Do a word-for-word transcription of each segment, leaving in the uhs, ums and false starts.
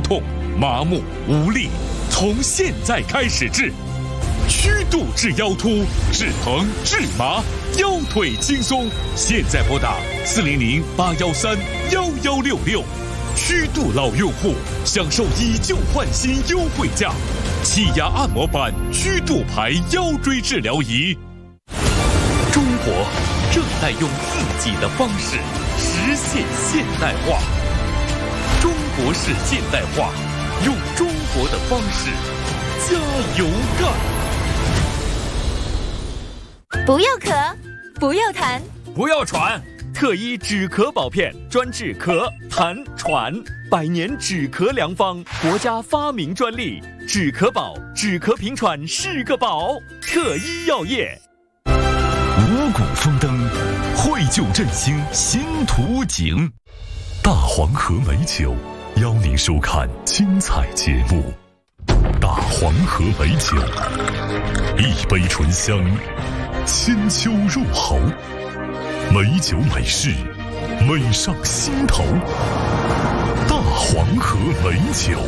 痛、麻木、无力，从现在开始治。虚度治腰突，治疼治麻，腰腿轻松。现在拨打四零零八幺三幺幺六六。虚度老用户享受以旧换新优惠价，气压按摩板虚度牌腰椎治疗仪。中国正在用自己的方式实现现代化。中国式现代化，用中国的方式加油干！ 不要咳，不要痰， 不要喘。特医止咳宝片专治咳、痰、喘，百年止咳良方，国家发明专利。止咳宝，止咳平喘是个宝。特医药业。 五谷丰登，绘就振兴新图景。大黄河美酒邀您收看精彩节目。大黄河美酒，一杯醇香，千秋入喉。美酒美事，美上心头。大黄河美酒。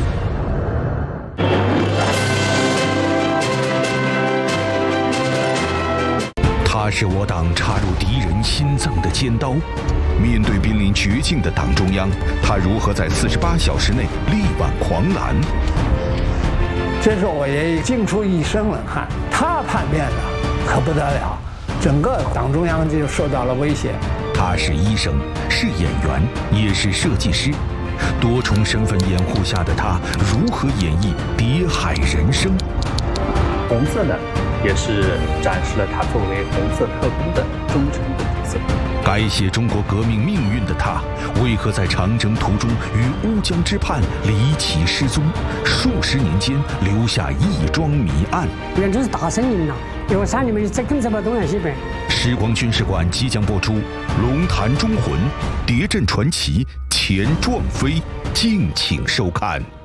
它是我党插入敌人心脏的尖刀。面对濒临绝境的党中央，他如何在四十八小时内力挽狂澜？ 这时候我也惊出一身冷汗。他叛变了，可不得了。整个党中央就受到了威胁。 他是医生，是演员，也是设计师，多重身份掩护下的他，如何演绎谍海人生？ 红色的，也是展示了他作为红色特工的忠诚的角色。 改写中国革命命运的他，为何在长征途中与乌江之畔离奇失踪？数十年间留下一桩谜案。 原来是大森林呐，有山里面这更什么东南西北。 时光军事馆即将播出《龙潭忠魂》谍战传奇前传飞，敬请收看。